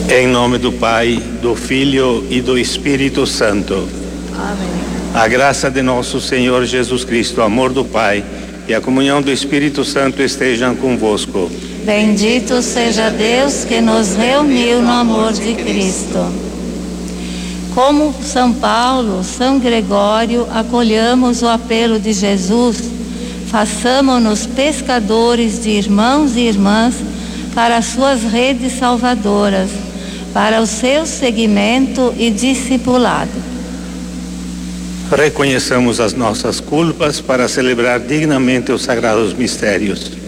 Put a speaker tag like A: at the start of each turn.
A: Em nome do Pai, do Filho e do Espírito Santo.
B: Amém.
A: A graça de nosso Senhor Jesus Cristo, o amor do Pai e a comunhão do Espírito Santo estejam convosco.
B: Bendito seja Deus que nos reuniu no amor de Cristo. Como São Paulo, São Gregório, acolhamos o apelo de Jesus, façamo-nos pescadores de irmãos e irmãs para as suas redes salvadoras, para o seu seguimento e discipulado.
A: Reconheçamos as nossas culpas para celebrar dignamente os sagrados mistérios.